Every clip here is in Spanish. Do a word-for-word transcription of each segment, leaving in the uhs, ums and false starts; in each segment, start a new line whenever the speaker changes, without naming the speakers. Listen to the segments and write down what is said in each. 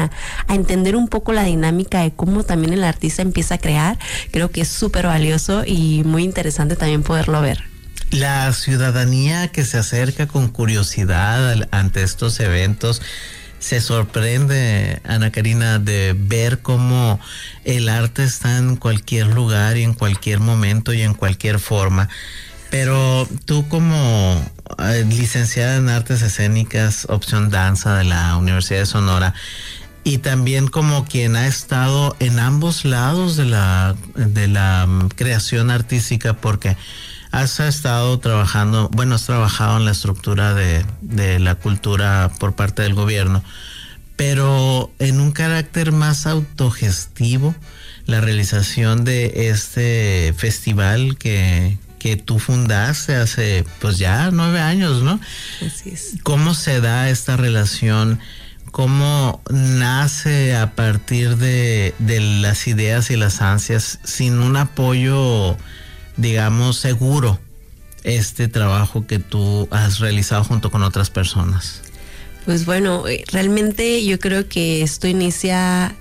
a entender un poco la dinámica de cómo también el artista empieza a crear. Creo que es súper valioso y muy interesante también poderlo ver.
La ciudadanía que se acerca con curiosidad ante estos eventos se sorprende, Ana Karina, de ver cómo el arte está en cualquier lugar y en cualquier momento y en cualquier forma. Pero tú, como eh, licenciada en Artes Escénicas, opción danza de la Universidad de Sonora, y también como quien ha estado en ambos lados de la, de la um, creación artística, porque has estado trabajando, bueno, has trabajado en la estructura de, de la cultura por parte del gobierno, pero en un carácter más autogestivo, la realización de este festival que, que tú fundaste hace pues ya nueve años, ¿no?
Así es.
¿Cómo se da esta relación? ¿Cómo nace a partir de, de las ideas y las ansias sin un apoyo, digamos, seguro, este trabajo que tú has realizado junto con otras personas?
Pues bueno, realmente yo creo que esto inicia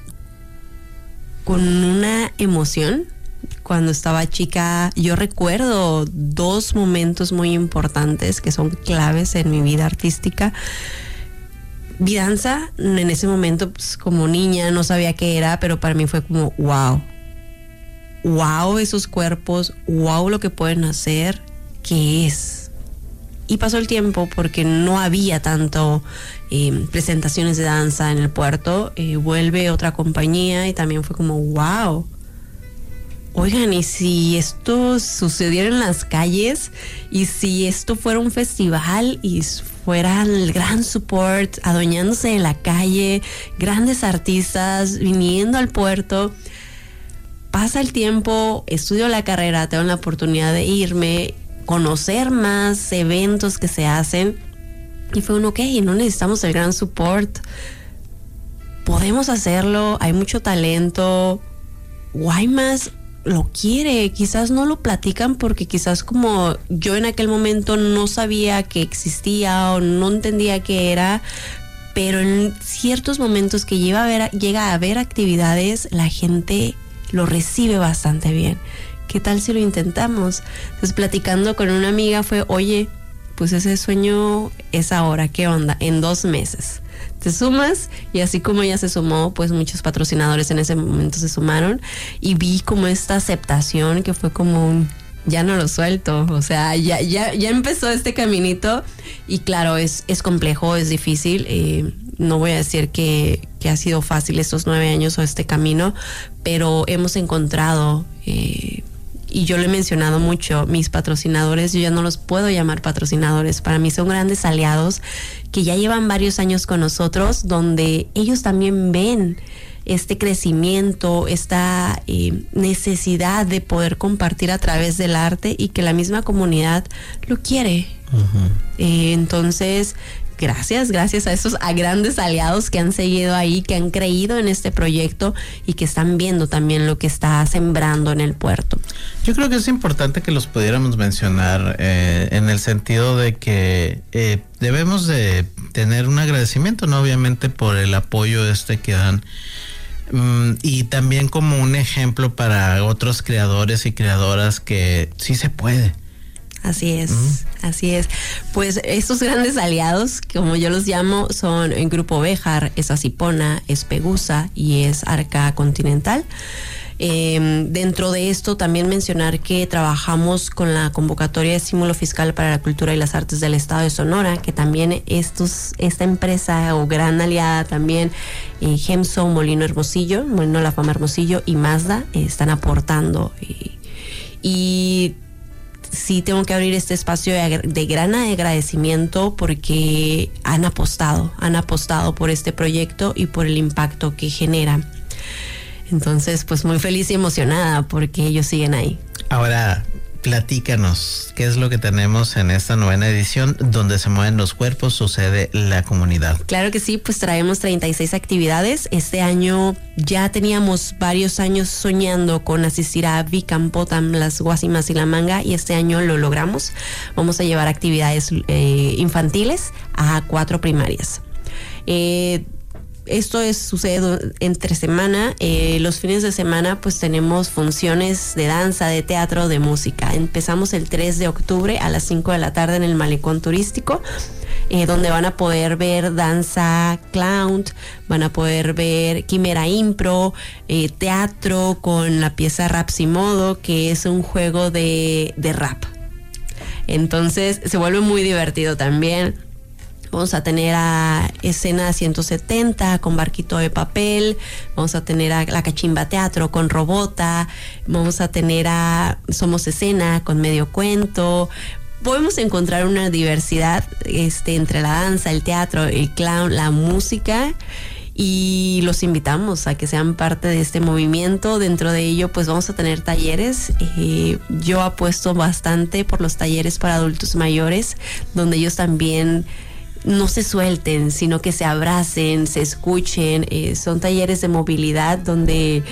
con una emoción. Cuando estaba chica, yo recuerdo dos momentos muy importantes que son claves en mi vida artística. Vi danza, en ese momento pues, como niña no sabía qué era, pero para mí fue como wow. Wow esos cuerpos, wow lo que pueden hacer, ¿qué es? Y pasó el tiempo porque no había tanto eh, presentaciones de danza en el puerto. Eh, vuelve otra compañía y también fue como wow. Oigan, y si esto sucediera en las calles, y si esto fuera un festival y fuera el gran support, adueñándose de la calle, grandes artistas viniendo al puerto. Pasa el tiempo, estudio la carrera, tengo la oportunidad de irme, conocer más eventos que se hacen, y fue un ok, no necesitamos el gran support, podemos hacerlo, hay mucho talento, Guaymas lo quiere, quizás no lo platican porque quizás como yo en aquel momento no sabía que existía o no entendía qué era, pero en ciertos momentos que llega a haber, llega a haber actividades, la gente lo recibe bastante bien. ¿Qué tal si lo intentamos? Entonces, platicando con una amiga fue, oye, pues ese sueño es ahora, ¿qué onda? En dos meses te sumas, y así como ella se sumó, pues muchos patrocinadores en ese momento se sumaron, y vi como esta aceptación que fue como un, ya no lo suelto, o sea, ya, ya, ya empezó este caminito, y claro, es, es complejo, es difícil, eh, no voy a decir que, que ha sido fácil estos nueve años o este camino, pero hemos encontrado, eh, y yo lo he mencionado mucho, mis patrocinadores, yo ya no los puedo llamar patrocinadores, para mí son grandes aliados que ya llevan varios años con nosotros, donde ellos también ven este crecimiento, esta eh, necesidad de poder compartir a través del arte, y que la misma comunidad lo quiere. Uh-huh. Eh, entonces, gracias, gracias a esos a grandes aliados que han seguido ahí, que han creído en este proyecto y que están viendo también lo que está sembrando en el puerto.
Yo creo que es importante que los pudiéramos mencionar eh, en el sentido de que eh, debemos de tener un agradecimiento, ¿no? Obviamente por el apoyo este que dan, um, y también como un ejemplo para otros creadores y creadoras que sí se puede.
Así es, mm. así es. Pues estos grandes aliados, como yo los llamo, son el Grupo Béjar, es Acipona, es Pegusa y es Arca Continental. Eh, dentro de esto también mencionar que trabajamos con la convocatoria de estímulo fiscal para la cultura y las artes del estado de Sonora, que también estos, esta empresa o gran aliada también, eh, Gemso, Molino Hermosillo, Molino La Fama Hermosillo y Mazda, eh, están aportando. Y, y sí tengo que abrir este espacio de, de gran agradecimiento porque han apostado, han apostado por este proyecto y por el impacto que genera. Entonces, pues muy feliz y emocionada porque ellos siguen ahí.
Ahora, platícanos, ¿qué es lo que tenemos en esta novena edición donde se mueven los cuerpos, sucede la comunidad?
Claro que sí, pues traemos treinta y seis actividades. Este año ya teníamos varios años soñando con asistir a Vicampotam, las Guasimas y la Manga, y este año lo logramos. Vamos a llevar actividades eh, infantiles a cuatro primarias. Eh, esto es, sucede entre semana. Eh, los fines de semana pues tenemos funciones de danza, de teatro, de música. Empezamos el tres de octubre a las cinco de la tarde en el Malecón Turístico, eh, donde van a poder ver danza clown, van a poder ver quimera impro, eh, teatro con la pieza Rapsimodo, que es un juego de, de rap. Entonces se vuelve muy divertido también. Vamos a tener a escena ciento setenta con barquito de papel, vamos a tener a la Cachimba Teatro con Robota, vamos a tener a Somos Escena con medio cuento. Podemos encontrar una diversidad este, entre la danza, el teatro, el clown, la música, y los invitamos a que sean parte de este movimiento. Dentro de ello pues vamos a tener talleres. Eh, yo apuesto bastante por los talleres para adultos mayores, donde ellos también no se suelten, sino que se abracen, se escuchen. Eh, son talleres de movilidad donde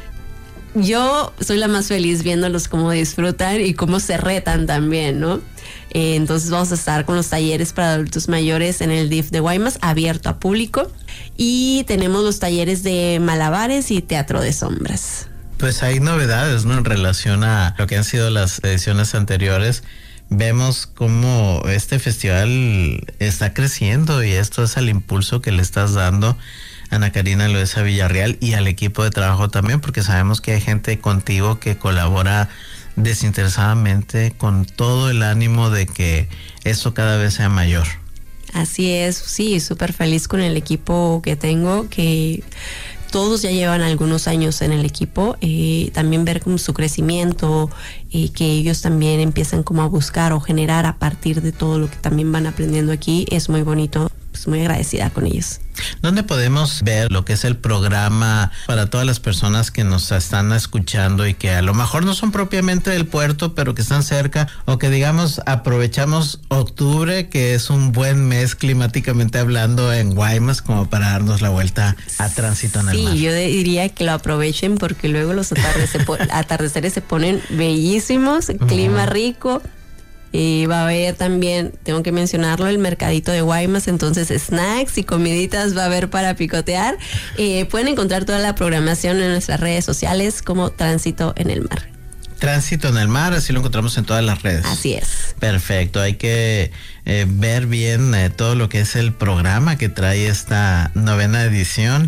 yo soy la más feliz viéndolos cómo disfrutan y cómo se retan también, ¿no? Eh, entonces vamos a estar con los talleres para adultos mayores en el D I F de Guaymas, abierto a público, y tenemos los talleres de malabares y teatro de sombras.
Pues hay novedades, ¿no? En relación a lo que han sido las ediciones anteriores. Vemos cómo este festival está creciendo, y esto es al impulso que le estás dando, Ana Karina Loaiza Villarreal, y al equipo de trabajo también, porque sabemos que hay gente contigo que colabora desinteresadamente con todo el ánimo de que esto cada vez sea mayor.
Así es, sí, súper feliz con el equipo que tengo, que todos ya llevan algunos años en el equipo. Eh, también ver como su crecimiento, y eh, que ellos también empiezan como a buscar o generar a partir de todo lo que también van aprendiendo aquí, es muy bonito. Pues muy agradecida con ellos.
¿Dónde podemos ver lo que es el programa para todas las personas que nos están escuchando y que a lo mejor no son propiamente del puerto, pero que están cerca, o que digamos aprovechamos octubre, que es un buen mes climáticamente hablando en Guaymas, como para darnos la vuelta a Tránsito en el
sí,
Mar?
Sí, yo diría que lo aprovechen, porque luego los atardeceres, atardeceres se ponen bellísimos, clima uh-huh. rico. Y va a haber también, tengo que mencionarlo, el mercadito de Guaymas, entonces snacks y comiditas va a haber para picotear. Eh, pueden encontrar toda la programación en nuestras redes sociales como Tránsito en el Mar.
Tránsito en el Mar, así lo encontramos en todas las redes.
Así es.
Perfecto, hay que eh, ver bien eh, todo lo que es el programa que trae esta novena edición.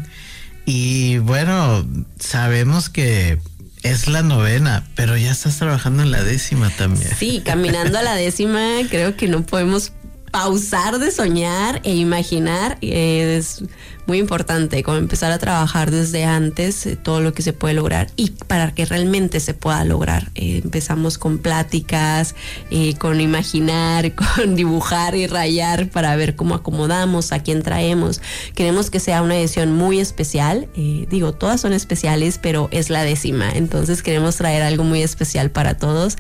Y bueno, sabemos que es la novena, pero ya estás trabajando en la décima también.
Sí, caminando a la décima, creo que no podemos pausar de soñar e imaginar. Eh, es muy importante como empezar a trabajar desde antes eh, todo lo que se puede lograr, y para que realmente se pueda lograr. Eh, empezamos con pláticas, eh, con imaginar, con dibujar y rayar para ver cómo acomodamos, a quién traemos. Queremos que sea una edición muy especial. Eh, digo, todas son especiales, pero es la décima. Entonces queremos traer algo muy especial para todos.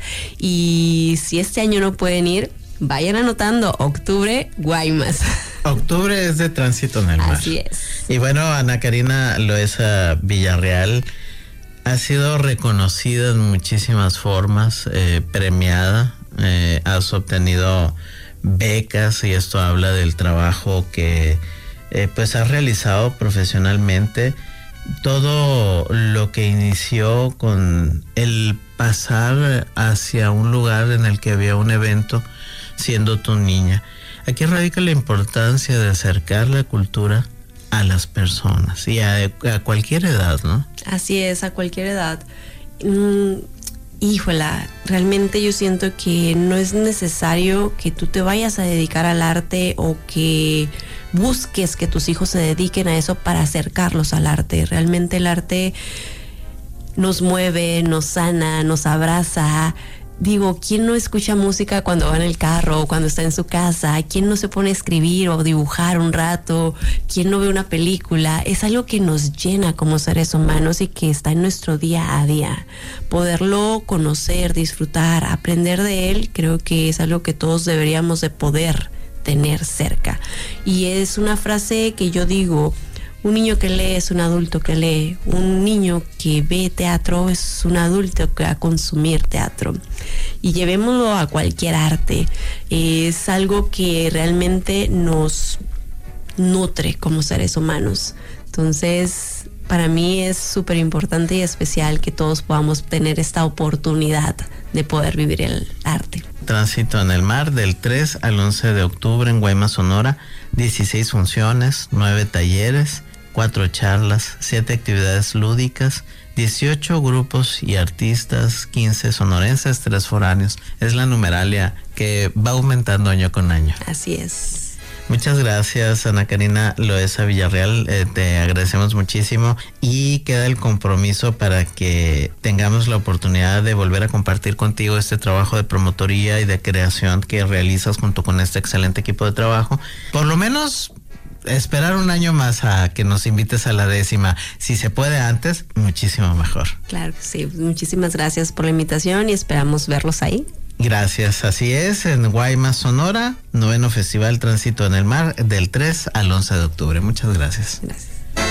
Y si este año no pueden ir, vayan anotando, octubre, Guaymas.
Octubre es de Tránsito en el Mar.
Así es.
Y bueno, Ana Karina Loaiza Villarreal ha sido reconocida en muchísimas formas, eh, premiada, eh, has obtenido becas, y esto habla del trabajo que eh, pues has realizado profesionalmente. Todo lo que inició con el pasar hacia un lugar en el que había un evento, siendo tu niña. Aquí radica la importancia de acercar la cultura a las personas y a, a cualquier edad, ¿no?
Así es, a cualquier edad. Mm, híjola, realmente yo siento que no es necesario que tú te vayas a dedicar al arte o que busques que tus hijos se dediquen a eso para acercarlos al arte. Realmente el arte nos mueve, nos sana, nos abraza. Digo, ¿quién no escucha música cuando va en el carro o cuando está en su casa? ¿Quién no se pone a escribir o dibujar un rato? ¿Quién no ve una película? Es algo que nos llena como seres humanos y que está en nuestro día a día. Poderlo conocer, disfrutar, aprender de él, creo que es algo que todos deberíamos de poder tener cerca. Y es una frase que yo digo: un niño que lee es un adulto que lee. Un niño que ve teatro es un adulto que va a consumir teatro. Y llevémoslo a cualquier arte. Es algo que realmente nos nutre como seres humanos. Entonces, para mí es súper importante y especial que todos podamos tener esta oportunidad de poder vivir el arte.
Tránsito en el Mar, del tres al once de octubre en Guaymas, Sonora. dieciséis funciones, nueve talleres, cuatro charlas, siete actividades lúdicas, dieciocho grupos y artistas, quince sonorenses, tres foráneos. Es la numeralia que va aumentando año con año.
Así es.
Muchas gracias, Ana Karina Loesa Villarreal, eh, te agradecemos muchísimo y queda el compromiso para que tengamos la oportunidad de volver a compartir contigo este trabajo de promotoría y de creación que realizas junto con este excelente equipo de trabajo. Por lo menos esperar un año más a que nos invites a la décima. Si se puede antes, muchísimo mejor.
Claro que sí. Muchísimas gracias por la invitación y esperamos verlos ahí.
Gracias, así es, en Guaymas, Sonora, noveno Festival Tránsito en el Mar, del tres al once de octubre. Muchas gracias.
Gracias.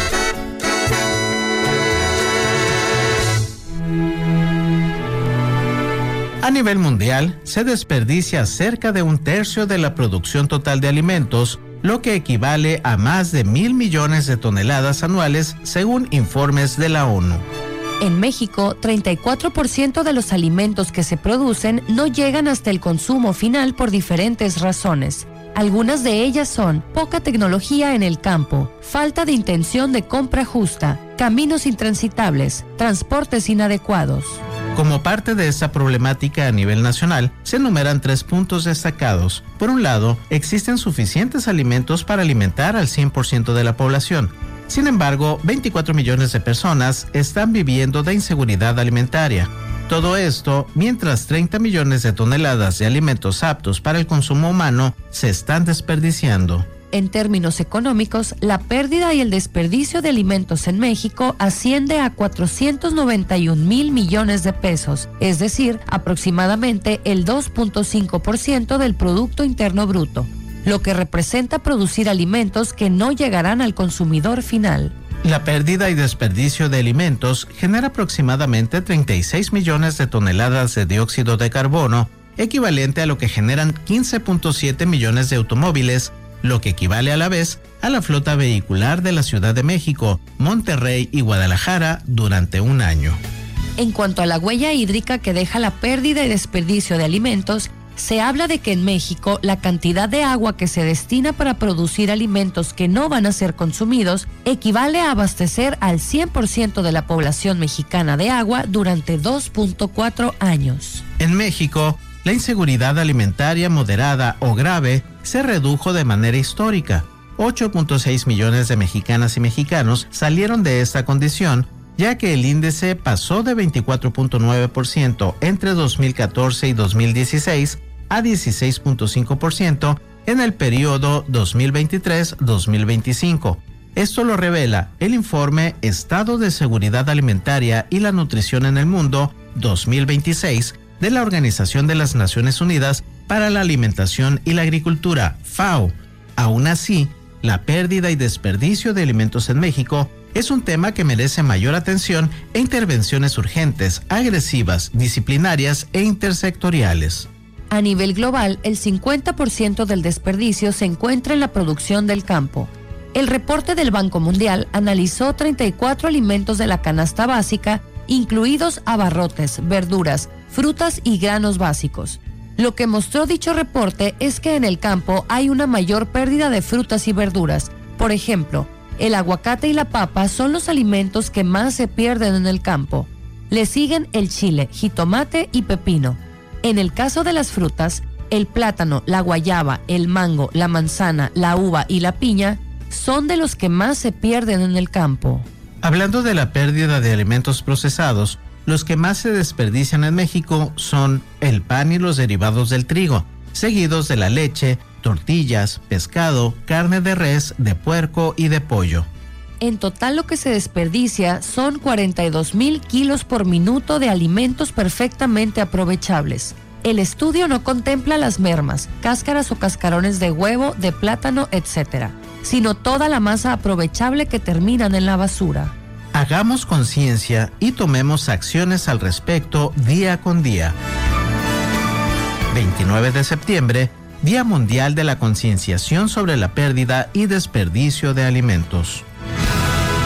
A nivel mundial, se desperdicia cerca de un tercio de la producción total de alimentos, lo que equivale a más de mil millones de toneladas anuales, según informes de la ONU.
En México, treinta y cuatro por ciento de los alimentos que se producen no llegan hasta el consumo final por diferentes razones. Algunas de ellas son poca tecnología en el campo, falta de intención de compra justa, caminos intransitables, transportes inadecuados.
Como parte de esta problemática a nivel nacional, se enumeran tres puntos destacados. Por un lado, existen suficientes alimentos para alimentar al cien por ciento de la población. Sin embargo, veinticuatro millones de personas están viviendo de inseguridad alimentaria. Todo esto mientras treinta millones de toneladas de alimentos aptos para el consumo humano se están desperdiciando.
En términos económicos, la pérdida y el desperdicio de alimentos en México asciende a cuatrocientos noventa y un mil millones de pesos, es decir, aproximadamente el dos punto cinco por ciento del Producto Interno Bruto, lo que representa producir alimentos que no llegarán al consumidor final.
La pérdida y desperdicio de alimentos genera aproximadamente treinta y seis millones de toneladas de dióxido de carbono, equivalente a lo que generan quince punto siete millones de automóviles, lo que equivale a la vez a la flota vehicular de la Ciudad de México, Monterrey y Guadalajara durante un año.
En cuanto a la huella hídrica que deja la pérdida y desperdicio de alimentos, se habla de que en México la cantidad de agua que se destina para producir alimentos que no van a ser consumidos equivale a abastecer al cien por ciento de la población mexicana de agua durante dos punto cuatro años.
En México, la inseguridad alimentaria moderada o grave se redujo de manera histórica. ocho punto seis millones de mexicanas y mexicanos salieron de esta condición, ya que el índice pasó de veinticuatro punto nueve por ciento entre dos mil catorce y dos mil dieciséis a dieciséis punto cinco por ciento en el periodo dos mil veintitrés a dos mil veinticinco. Esto lo revela el informe Estado de Seguridad Alimentaria y la Nutrición en el Mundo dos mil veintiséis de la Organización de las Naciones Unidas para la Alimentación y la Agricultura, FAO. Aún así, la pérdida y desperdicio de alimentos en México es un tema que merece mayor atención e intervenciones urgentes, agresivas, disciplinarias e intersectoriales.
A nivel global, el cincuenta por ciento del desperdicio se encuentra en la producción del campo. El reporte del Banco Mundial analizó treinta y cuatro alimentos de la canasta básica, incluidos abarrotes, verduras, frutas y granos básicos. Lo que mostró dicho reporte es que en el campo hay una mayor pérdida de frutas y verduras. Por ejemplo, el aguacate y la papa son los alimentos que más se pierden en el campo. Le siguen el chile, jitomate y pepino. En el caso de las frutas, el plátano, la guayaba, el mango, la manzana, la uva y la piña son de los que más se pierden en el campo.
Hablando de la pérdida de alimentos procesados, los que más se desperdician en México son el pan y los derivados del trigo, seguidos de la leche, tortillas, pescado, carne de res, de puerco y de pollo.
En total lo que se desperdicia son cuarenta y dos mil kilos por minuto de alimentos perfectamente aprovechables. El estudio no contempla las mermas, cáscaras o cascarones de huevo, de plátano, etcétera, sino toda la masa aprovechable que terminan en la basura.
Hagamos conciencia y tomemos acciones al respecto día con día. veintinueve de septiembre, Día Mundial de la Concienciación sobre la Pérdida y Desperdicio de Alimentos.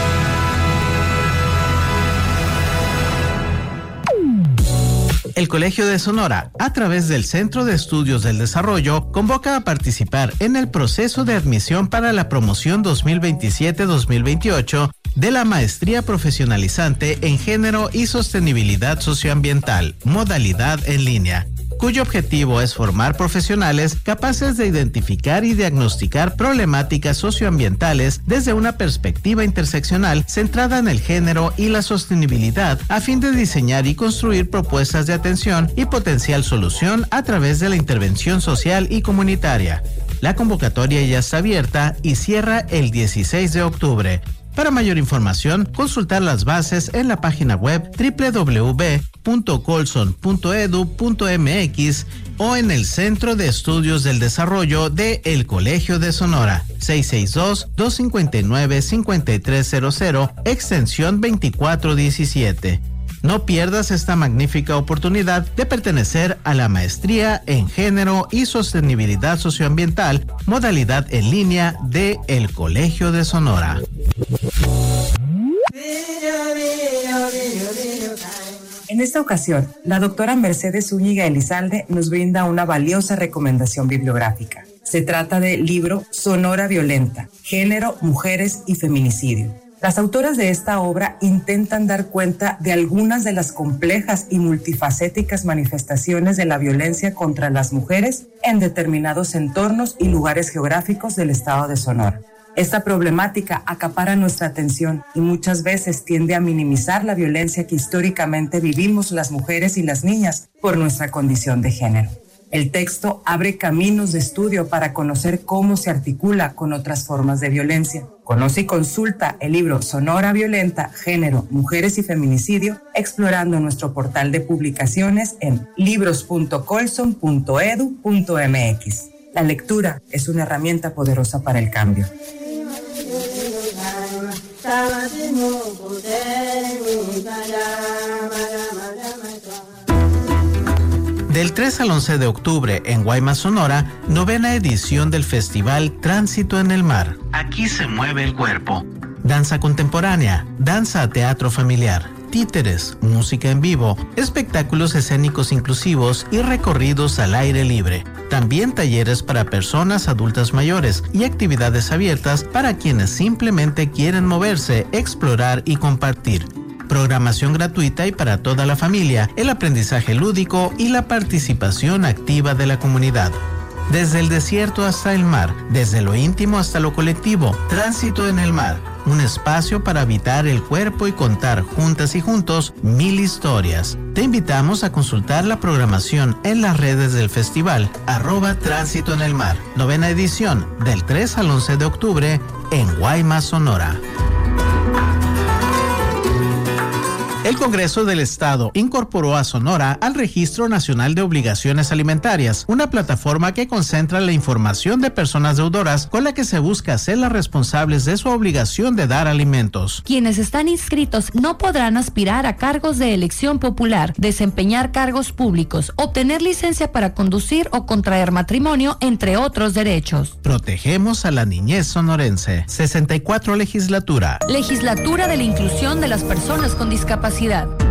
El Colegio de Sonora, a través del Centro de Estudios del Desarrollo, convoca a participar en el proceso de admisión para la promoción dos mil veintisiete dos mil veintiocho de la Maestría Profesionalizante en Género y Sostenibilidad Socioambiental, modalidad en línea, cuyo objetivo es formar profesionales capaces de identificar y diagnosticar problemáticas socioambientales desde una perspectiva interseccional centrada en el género y la sostenibilidad, a fin de diseñar y construir propuestas de atención y potencial solución a través de la intervención social y comunitaria. La convocatoria ya está abierta y cierra el dieciséis de octubre. Para mayor información, consultar las bases en la página web doble u doble u doble u punto colson punto e d u punto m x o en el Centro de Estudios del Desarrollo de El Colegio de Sonora, seis seis dos, dos cinco nueve, cinco tres cero cero, extensión veinticuatro diecisiete. No pierdas esta magnífica oportunidad de pertenecer a la Maestría en Género y Sostenibilidad Socioambiental, modalidad en línea de El Colegio de Sonora.
En esta ocasión, la doctora Mercedes Zúñiga Elizalde nos brinda una valiosa recomendación bibliográfica. Se trata del libro Sonora Violenta, Género, Mujeres y Feminicidio. Las autoras de esta obra intentan dar cuenta de algunas de las complejas y multifacéticas manifestaciones de la violencia contra las mujeres en determinados entornos y lugares geográficos del estado de Sonora. Esta problemática acapara nuestra atención y muchas veces tiende a minimizar la violencia que históricamente vivimos las mujeres y las niñas por nuestra condición de género. El texto abre caminos de estudio para conocer cómo se articula con otras formas de violencia. Conoce y consulta el libro Sonora Violenta, Género, Mujeres y Feminicidio, explorando nuestro portal de publicaciones en libros punto colson punto e d u punto m x. La lectura es una herramienta poderosa para el cambio.
Del tres al once de octubre en Guaymas, Sonora, novena edición del Festival Tránsito en el Mar. Aquí se mueve el cuerpo. Danza contemporánea, danza a teatro familiar, títeres, música en vivo, espectáculos escénicos inclusivos y recorridos al aire libre. También talleres para personas adultas mayores y actividades abiertas para quienes simplemente quieren moverse, explorar y compartir. Programación gratuita y para toda la familia, el aprendizaje lúdico y la participación activa de la comunidad. Desde el desierto hasta el mar, desde lo íntimo hasta lo colectivo, Tránsito en el Mar, un espacio para habitar el cuerpo y contar juntas y juntos mil historias. Te invitamos a consultar la programación en las redes del festival, arroba Tránsito en el Mar, novena edición, del tres al once de octubre, en Guaymas, Sonora. El Congreso del Estado incorporó a Sonora al Registro Nacional de Obligaciones Alimentarias, una plataforma que concentra la información de personas deudoras con la que se busca hacerlas responsables de su obligación de dar alimentos.
Quienes están inscritos no podrán aspirar a cargos de elección popular, desempeñar cargos públicos, obtener licencia para conducir o contraer matrimonio, entre otros derechos.
Protegemos a la niñez sonorense. sesenta y cuatro Legislatura.
Legislatura de la Inclusión de las Personas con Discapacidad.